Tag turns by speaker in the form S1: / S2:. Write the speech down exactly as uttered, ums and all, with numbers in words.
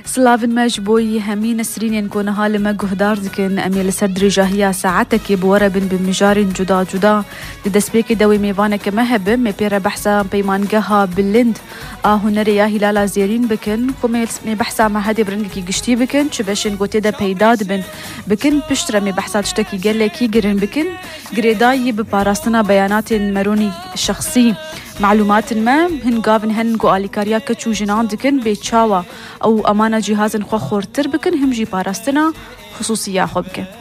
S1: سلافن مجبوي همين سرين كون هالما جهدار ذكن أمي لسدري جاهية ساعتك بورا بن بمجار جدا جدا دسبيك دوي ميفانا كمهب مبيرا بحثا بيمان جها باللند آه هنريا هلالا زيرين بكن كومي بحثا مع هادي برنجكي قشتي بكن شبشن قوتي دا بيداد بن بكن بشترا مي بحثا تشتكي قلكي قرن بكن قريداي بباراستنا بيانات مروني شخصي معلومات ما هن قافن هن قو آليكاريا كتشو جنان دكن بيتشاوا أو أمانة جهاز خو خورتر بكن هم جي باراستنا خصوصية خو بكن